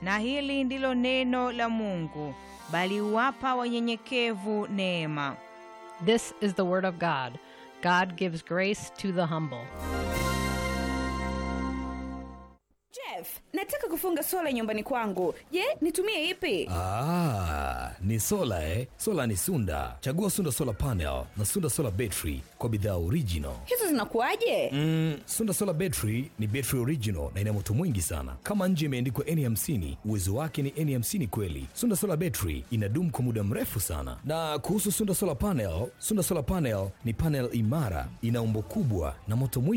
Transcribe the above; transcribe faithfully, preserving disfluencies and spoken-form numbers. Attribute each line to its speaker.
Speaker 1: Na hili ndilo neno la Mungu, bali huwapa wanyenyekevu neema.
Speaker 2: This is the word of God. God gives grace to the humble.
Speaker 3: Jeff, nataka kufunga sola nyumbani kwangu. Je, nitumie ipi?
Speaker 4: Ah, ni sola eh. Sola ni Sunda. Chagua Sunda Solar Panel na Sunda Solar Battery kwa bidhaa original.
Speaker 3: Hizo zinakuaje?
Speaker 4: Mm, Sunda Solar Battery ni battery original na ina moto mwingi sana. Kama nje imeandikwa N hamsini, uwezo wake ni N hamsini kweli. Sunda Solar Battery inadumu kwa muda mrefu sana. Na kuhusu Sunda Solar Panel, Sunda Solar Panel ni panel imara, ina umbo kubwa na moto mwingi.